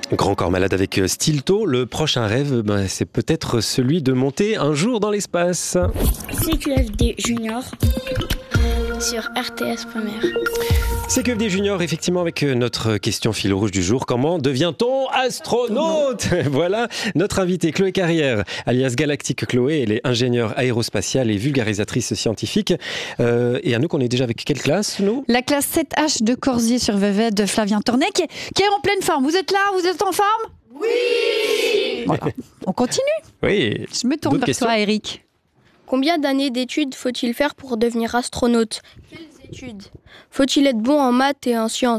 Grand Corps Malade avec Stilto. Le prochain rêve, c'est peut-être celui de monter un jour dans l'espace. CQFD Junior sur RTS.fr. CQFD Junior, effectivement, avec notre question fil rouge du jour. Comment devient-on astronaute ? Voilà notre invitée Chloé Carrière, alias Galactique Chloé. Elle est ingénieure aérospatiale et vulgarisatrice scientifique. Et à nous, qu'on est déjà avec quelle classe, nous ? La classe 7H de Corsier-sur-Vevey de Flavien Tornet, qui est en pleine forme. Vous êtes là ? Vous êtes en forme ? Oui ! Voilà. On continue ? Oui. Je me tourne vers toi, Eric. Combien d'années d'études faut-il faire pour devenir astronaute ? Quelles études ? Faut-il être bon en maths et en sciences ?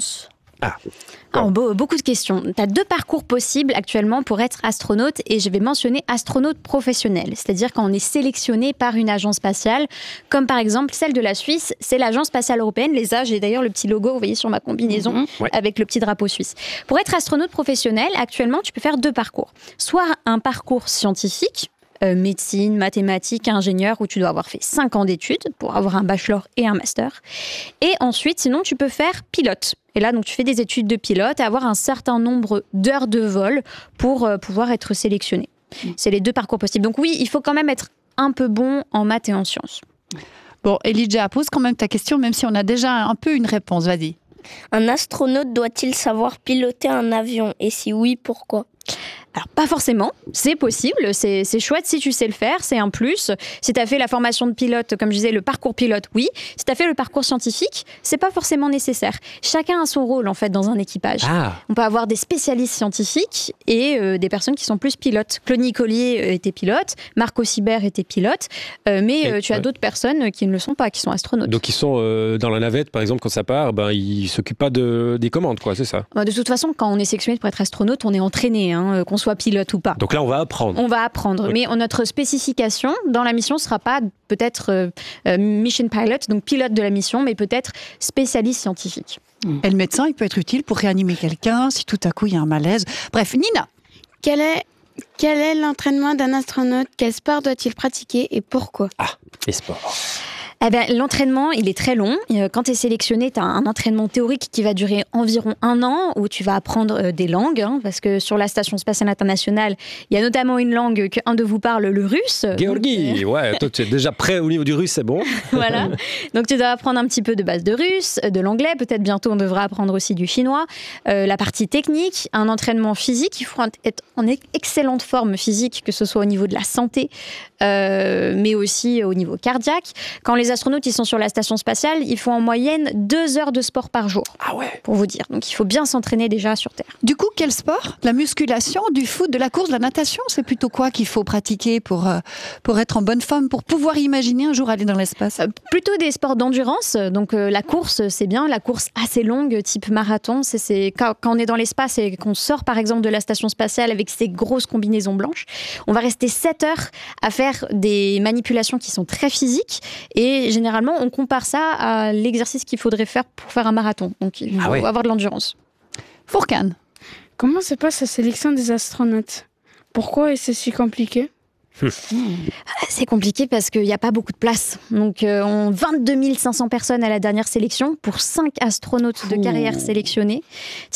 Beaucoup de questions. Tu as 2 parcours possibles actuellement pour être astronaute et je vais mentionner astronaute professionnel, c'est-à-dire quand on est sélectionné par une agence spatiale, comme par exemple celle de la Suisse, c'est l'agence spatiale européenne, l'ESA. J'ai d'ailleurs le petit logo, vous voyez, sur ma combinaison, avec le petit drapeau suisse. Pour être astronaute professionnel, actuellement, tu peux faire 2 parcours. Soit un parcours scientifique, médecine, mathématiques, ingénieur, où tu dois avoir fait 5 ans d'études pour avoir un bachelor et un master. Et ensuite, sinon, tu peux faire pilote. Et là, donc, tu fais des études de pilote et avoir un certain nombre d'heures de vol pour pouvoir être sélectionné. C'est les 2 parcours possibles. Donc oui, il faut quand même être un peu bon en maths et en sciences. Bon, Elijah, pose quand même ta question, même si on a déjà un peu une réponse. Vas-y. Un astronaute doit-il savoir piloter un avion ? Et si oui, pourquoi ? Alors, pas forcément, c'est possible, c'est chouette si tu sais le faire, c'est un plus. Si tu as fait la formation de pilote, comme je disais, le parcours pilote, oui. Si tu as fait le parcours scientifique, c'est pas forcément nécessaire. Chacun a son rôle, en fait, dans un équipage. On peut avoir des spécialistes scientifiques et des personnes qui sont plus pilotes. Claude Nicolier était pilote, Marco Sibert était pilote, mais tu as d'autres personnes qui ne le sont pas, qui sont astronautes. Donc, ils sont dans la navette, par exemple, quand ça part, ils s'occupent pas des commandes, quoi, c'est ça ? De toute façon, quand on est sélectionné pour être astronaute, on est entraîné, qu'on soit pilote ou pas. Donc là, on va apprendre. On va apprendre, mais notre spécification dans la mission ne sera pas peut-être mission pilot, donc pilote de la mission, mais peut-être spécialiste scientifique. Et le médecin, il peut être utile pour réanimer quelqu'un si tout à coup il y a un malaise. Bref, Nina. Quel est l'entraînement d'un astronaute ? Quel sport doit-il pratiquer et pourquoi ? Les sports. L'entraînement, il est très long. Quand tu es sélectionné, tu as un entraînement théorique qui va durer environ 1 an, où tu vas apprendre des langues, parce que sur la Station spatiale internationale, il y a notamment une langue qu'un de vous parle, le russe. Géorgie, toi tu es déjà prêt au niveau du russe, c'est bon. Voilà, donc tu dois apprendre un petit peu de base de russe, de l'anglais, peut-être bientôt on devra apprendre aussi du chinois, la partie technique, un entraînement physique, il faut être en excellente forme physique, que ce soit au niveau de la santé, mais aussi au niveau cardiaque. Quand les astronautes ils sont sur la station spatiale, ils font en moyenne 2 heures de sport par jour. Pour vous dire. Donc il faut bien s'entraîner déjà sur Terre. Du coup, quel sport ? La musculation, du foot, de la course, de la natation ? C'est plutôt quoi qu'il faut pratiquer pour être en bonne forme, pour pouvoir imaginer un jour aller dans l'espace ? Plutôt des sports d'endurance. Donc la course, c'est bien. La course assez longue, type marathon. C'est quand on est dans l'espace et qu'on sort par exemple de la station spatiale avec ces grosses combinaisons blanches, on va rester 7 heures à faire des manipulations qui sont très physiques et généralement, on compare ça à l'exercice qu'il faudrait faire pour faire un marathon. Donc, il faut avoir de l'endurance. Fourcane. Comment se passe la sélection des astronautes ? Pourquoi est-ce si compliqué ? C'est compliqué parce qu'il n'y a pas beaucoup de place. Donc, 22 500 personnes à la dernière sélection pour 5 astronautes de carrière sélectionnés. T'imagines ?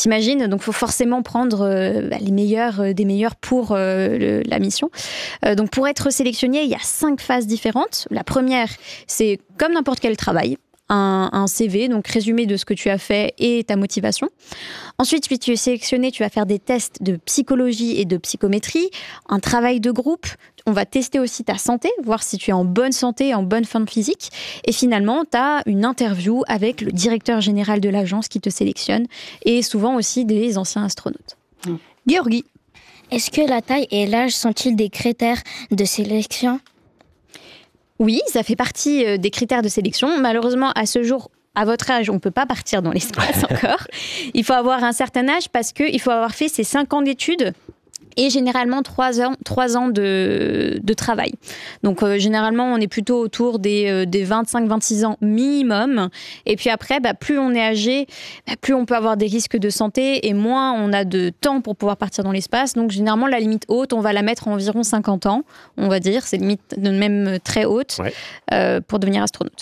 Donc, il faut forcément prendre les meilleurs des meilleurs pour la mission. Donc, pour être sélectionné, il y a 5 phases différentes. La première, c'est comme n'importe quel travail. Un CV, donc résumé de ce que tu as fait et ta motivation. Ensuite, puis tu es sélectionné, tu vas faire des tests de psychologie et de psychométrie, un travail de groupe. On va tester aussi ta santé, voir si tu es en bonne santé, en bonne forme physique. Et finalement, tu as une interview avec le directeur général de l'agence qui te sélectionne et souvent aussi des anciens astronautes. Géorgie. Est-ce que la taille et l'âge sont-ils des critères de sélection ? Oui, ça fait partie des critères de sélection. Malheureusement, à ce jour, à votre âge, on ne peut pas partir dans l'espace encore. Il faut avoir un certain âge parce qu'il faut avoir fait ces 5 ans d'études et généralement 3 ans de travail. Donc généralement, on est plutôt autour des 25-26 ans minimum. Et puis après, plus on est âgé, plus on peut avoir des risques de santé et moins on a de temps pour pouvoir partir dans l'espace. Donc généralement, la limite haute, on va la mettre à environ 50 ans, on va dire. C'est limite même très haute pour devenir astronaute.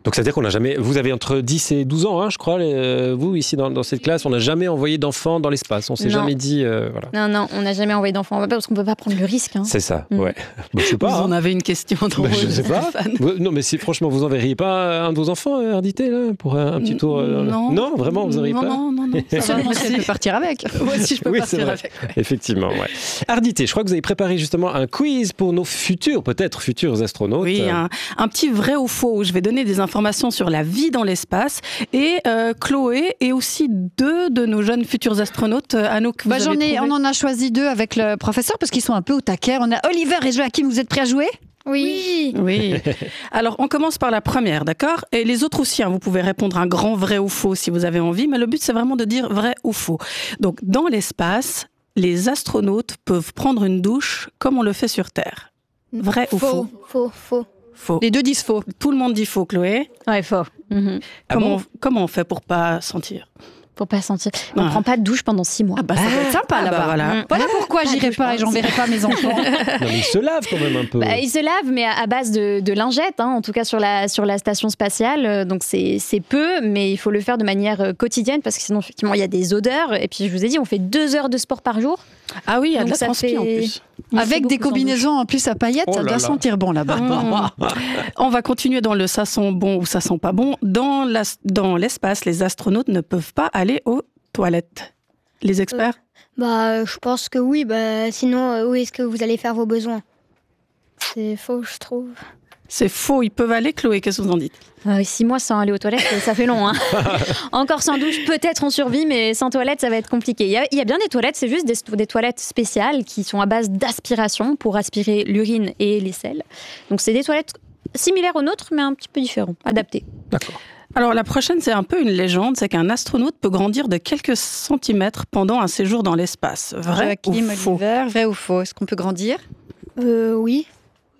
Donc ça veut dire qu'on n'a jamais... Vous avez entre 10 et 12 ans, hein, je crois, vous, ici, dans cette classe, on n'a jamais envoyé d'enfants dans l'espace. On ne s'est jamais dit... voilà. Non, on n'a jamais envoyé d'enfants. Parce qu'on ne peut pas prendre le risque. Hein. C'est ça, ouais. Bon, je sais pas. Vous en avez une question dans je sais pas. Non, mais franchement, vous n'enverriez pas un de vos enfants, Ardité, là, pour un petit tour Non, vraiment, vous n'enverriez pas Non. Seulement si elle peut partir avec. Moi aussi, je peux partir avec. Ouais. Effectivement, ouais. Ardité, je crois que vous avez préparé justement un quiz pour nos futurs astronautes. Oui, un petit vrai ou faux où je vais donner des informations sur la vie dans l'espace. Et Chloé et aussi 2 de nos jeunes futurs astronautes, Anouk, que vous avez trouvé. On en a choisi 2 avec le professeur parce qu'ils sont un peu au taquet. On a Oliver et Joachim, vous êtes prêts à jouer ? Oui. Alors, on commence par la première, d'accord ? Et les autres aussi, vous pouvez répondre un grand vrai ou faux si vous avez envie, mais le but, c'est vraiment de dire vrai ou faux. Donc, dans l'espace, les astronautes peuvent prendre une douche comme on le fait sur Terre. Vrai ou faux ? Faux. Les 2 disent faux. Tout le monde dit faux, Chloé. Ouais, faux. Comment on fait pour pas sentir ? Pour pas sentir. On ne prend pas de douche pendant 6 mois. Ça doit être sympa là-bas. Voilà pourquoi j'irai pas et j'enverrai pas mes enfants. Non, mais ils se lavent quand même un peu. Ils se lavent, mais à base de lingettes, en tout cas sur la station spatiale. Donc c'est peu, mais il faut le faire de manière quotidienne parce que sinon, effectivement, il y a des odeurs. Et puis, je vous ai dit, on fait 2 heures de sport par jour. Ah oui, il y a de la transpi en plus. Avec des combinaisons en plus à paillettes, ça doit sentir bon là-bas. On va continuer dans le ça sent bon ou ça sent pas bon. Dans l'espace, les astronautes ne peuvent pas aller aux toilettes. Les experts Je pense que oui. Sinon, où est-ce que vous allez faire vos besoins ? C'est faux, je trouve. C'est faux, ils peuvent aller, Chloé, qu'est-ce que vous en dites ? 6 mois sans aller aux toilettes, ça fait long. Hein. Encore sans douche, peut-être on survit, mais sans toilette, ça va être compliqué. Il y a bien des toilettes, c'est juste des toilettes spéciales qui sont à base d'aspiration pour aspirer l'urine et les selles. Donc c'est des toilettes similaires aux nôtres, mais un petit peu différents, adaptées. D'accord. Alors la prochaine, c'est un peu une légende, c'est qu'un astronaute peut grandir de quelques centimètres pendant un séjour dans l'espace. Vrai ou faux ? Vrai ou faux ? Est-ce qu'on peut grandir ? Oui. Vrai ?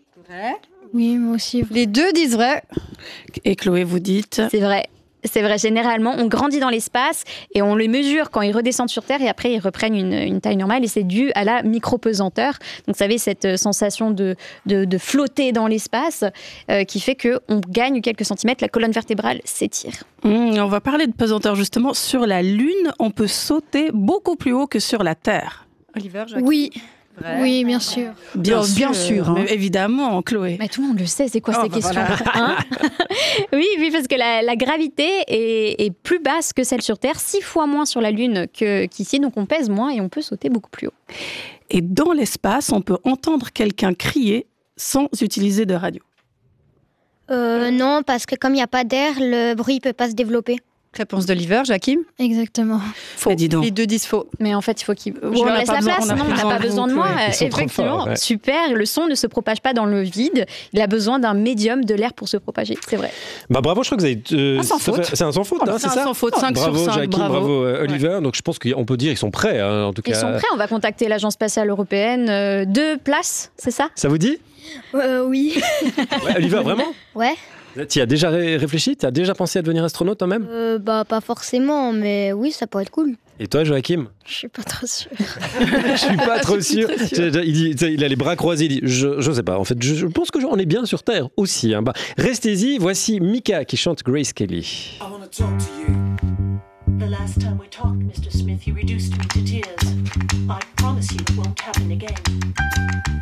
Oui, moi aussi. Les 2 disent vrai. Et Chloé, vous dites ? C'est vrai. C'est vrai, généralement, on grandit dans l'espace et on les mesure quand ils redescendent sur Terre et après ils reprennent une taille normale et c'est dû à la micropesanteur. Donc, vous savez, cette sensation de flotter dans l'espace qui fait qu'on gagne quelques centimètres, la colonne vertébrale s'étire. On va parler de pesanteur justement. Sur la Lune, on peut sauter beaucoup plus haut que sur la Terre. Oliver, Joachim. Oui. Vrai. Oui, bien sûr. Bien sûr. Mais évidemment, Chloé. Mais tout le monde le sait, c'est quoi ces questions hein oui, parce que la gravité est plus basse que celle sur Terre, 6 fois moins sur la Lune qu'ici, donc on pèse moins et on peut sauter beaucoup plus haut. Et dans l'espace, on peut entendre quelqu'un crier sans utiliser de radio. Non, parce que comme il n'y a pas d'air, le bruit ne peut pas se développer. Réponse d'Oliver, Joachim. Exactement. Faux. Dis donc. Les 2 disent faux. Mais en fait, il faut qu'il... Je leur laisse la place. Non, on n'a pas besoin de moi. Effectivement, super. Le son ne se propage pas dans le vide. Il a besoin d'un médium, de l'air pour se propager. C'est vrai. Bravo, je crois que vous avez... un sans faute. C'est un sans faute, c'est ça ? Un sans faute, 5 bravo, sur 5. Joachim, bravo, Oliver. Donc je pense qu'on peut dire qu'ils sont prêts, en tout cas. Ils sont prêts. On va contacter l'Agence spatiale européenne. 2 places, c'est ça ? Ça vous dit ? Oui. Oliver, vraiment ? Ouais. Tu y as déjà réfléchi ? Tu as déjà pensé à devenir astronaute toi-même ? Pas forcément, mais oui, ça pourrait être cool. Et toi, Joachim ? Je suis pas trop sûre. Je suis pas trop sûr. Il a les bras croisés. Il dit, je sais pas. En fait, je pense qu'on est bien sur Terre aussi. Hein. Restez-y. Voici Mika qui chante Grace Kelly. I wanna talk to you. The last time we talked, Mr. Smith, you reduced me to tears. I promise you it won't happen again.